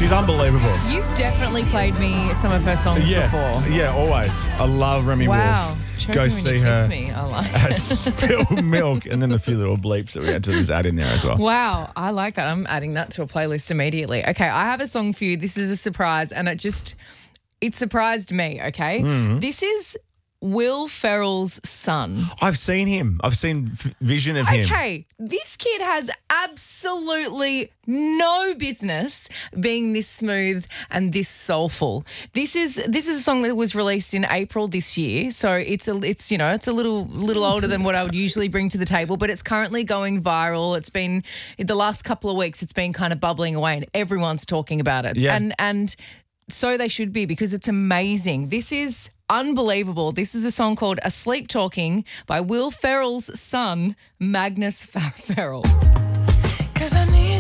She's unbelievable. You've definitely played me some of her songs before. Yeah, always. I love Remy Wow. Wolf. Choke Go me when see you her kiss me. I like at Spilled Milk, and then a few little bleeps that we had to just add in there as well. Wow, I like that. I'm adding that to a playlist immediately. Okay, I have a song for you. This is a surprise, and it surprised me, okay? This is Will Ferrell's son. I've seen him. I've seen vision of him. Okay, this kid has absolutely no business being this smooth and this soulful. This is a song that was released in April this year, so it's a little older than what I would usually bring to the table, but it's currently going viral. It's been in the last couple of weeks. It's been kind of bubbling away, and everyone's talking about it. Yeah. And so they should be, because it's amazing. This is unbelievable. This is a song called Asleep Talking by Will Ferrell's son, Magnus Ferrell. 'Cause I need